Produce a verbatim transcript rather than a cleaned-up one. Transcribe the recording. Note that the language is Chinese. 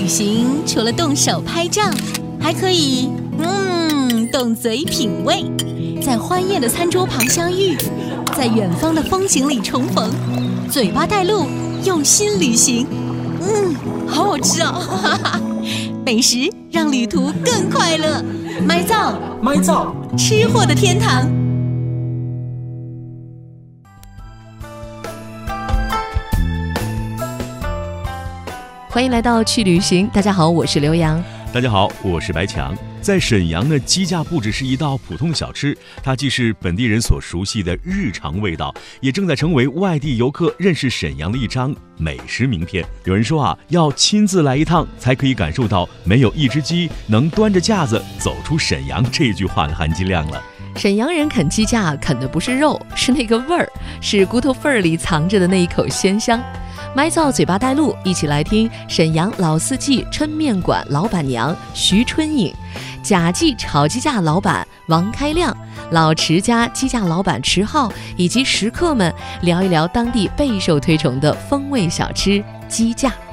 旅行除了动手拍照，还可以嗯动嘴品味，在欢宴的餐桌旁相遇，在远方的风景里重逢，嘴巴带路，用心旅行。嗯，好好吃哦！哈哈，美食让旅途更快乐。麦造， 麦造， 吃货的天堂。欢迎来到去旅行，大家好，我是刘洋。 大家好，我是白强。在沈阳呢，鸡架不只是一道普通小吃，它既是本地人所熟悉的日常味道，也正在成为外地游客认识沈阳的一张美食名片。有人说啊，要亲自来一趟，才可以感受到没有一只鸡能端着架子走出沈阳这句话的含金量了。 沈阳人啃鸡架啃的不是肉，是那个味儿，是骨头缝里藏着的那一口鲜香。麦造嘴巴带路，一起来听沈阳老四季抻面馆老板娘徐春颖，甲记炒鸡架老板王开亮，老池家鸡架老板池浩以及食客们聊一聊当地备受推崇的风味小吃鸡架。